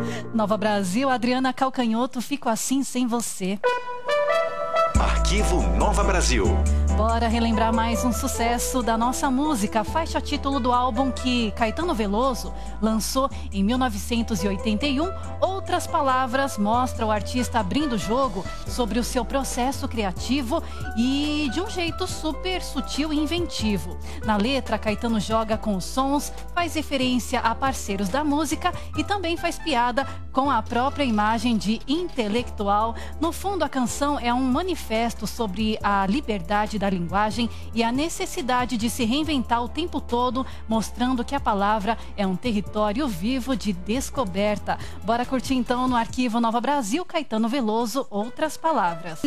Nova Brasil, Adriana Calcanhoto, Fico Assim Sem Você. Arquivo Nova Brasil. Bora relembrar mais um sucesso da nossa música, faixa título do álbum que Caetano Veloso lançou em 1981. Outras Palavras mostra o artista abrindo o jogo sobre o seu processo criativo e de um jeito super sutil e inventivo. Na letra, Caetano joga com os sons, faz referência a parceiros da música e também faz piada com a própria imagem de intelectual. No fundo, a canção é um manifesto sobre a liberdade da linguagem e a necessidade de se reinventar o tempo todo, mostrando que a palavra é um território vivo de descoberta. Bora curtir então no Arquivo Nova Brasil, Caetano Veloso, Outras Palavras.